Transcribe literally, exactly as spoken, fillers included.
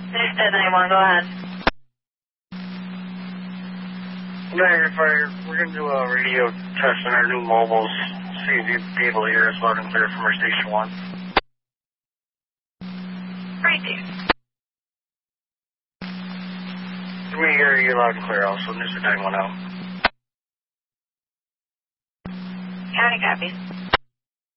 Understood, nine one, go ahead. Niagara Fire, we're going to do a radio test on our new mobiles, see if you'd be able to hear us loud and clear from our station one. Right there. We hear you loud and clear also, Mister nine one zero. County copies.